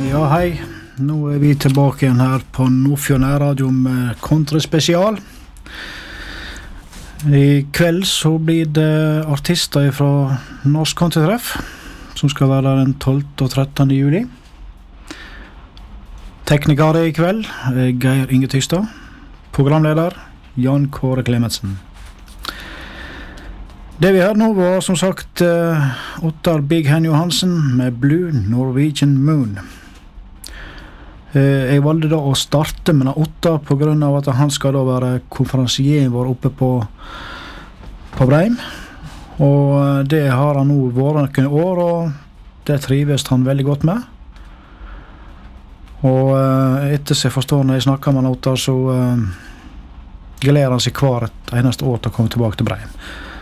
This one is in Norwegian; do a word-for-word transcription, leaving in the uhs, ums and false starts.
Ja, hei. Nå er vi tilbake igjen her på Nordfjord Nærradio med Kontraspesial. I kveld så blir det artister fra Norsk Countrytreff, som skal være den tolvte og trettende juli. Tekniker i kveld er Geir Inge Tystad. Programleder Jan Kåre Klemetsen. Det vi hørte nå var som sagt uh, Ottar Big Hen Johansen med Blue Norwegian Moon. Uh, jeg valgte da å starte med Ottar på grunn av at han skal da være konferansier vår oppe på, på Breim. Og uh, det har han nå vært noen år, og det trives han veldig godt med. Og uh, etter seg forstår når jeg snakker med Ottar, så uh, gleder han seg hver et eneste år til å komme tilbake til Breim.